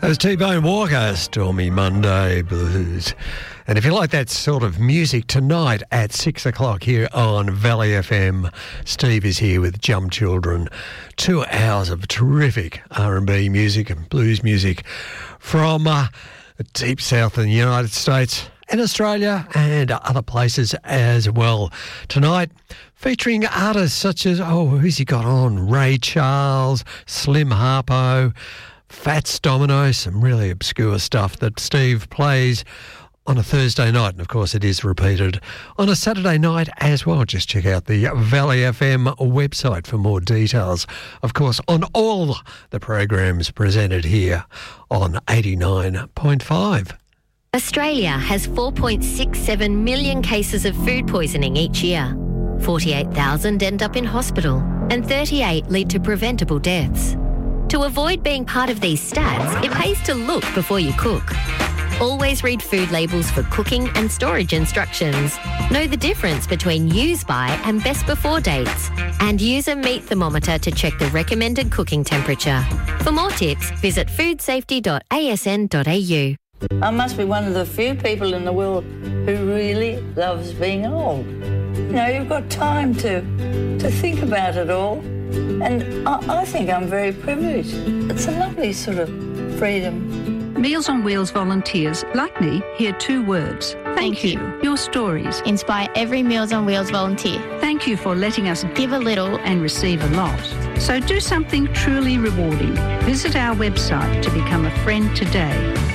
That was T-Bone Walker, Stormy Monday Blues. And if you like that sort of music, tonight at 6 o'clock here on Valley FM, Steve is here with Jump Children. 2 hours of terrific R&B music and blues music from the deep south in the United States and Australia and other places as well. Tonight, featuring artists such as, who's he got on? Ray Charles, Slim Harpo, Fats Domino, some really obscure stuff that Steve plays on a Thursday night. And, of course, it is repeated on a Saturday night as well. Just check out the Valley FM website for more details. Of course, on all the programs presented here on 89.5. Australia has 4.67 million cases of food poisoning each year. 48,000 end up in hospital and 38 lead to preventable deaths. To avoid being part of these stats, it pays to look before you cook. Always read food labels for cooking and storage instructions. Know the difference between use by and best before dates. And use a meat thermometer to check the recommended cooking temperature. For more tips, visit foodsafety.asn.au. I must be one of the few people in the world who really loves being old. You know, you've got time to think about it all. And I think I'm very privileged. It's a lovely sort of freedom. Meals on Wheels volunteers, like me, hear 2 words. Thank you. Your stories inspire every Meals on Wheels volunteer. Thank you for letting us give a little and receive a lot. So do something truly rewarding. Visit our website to become a friend today.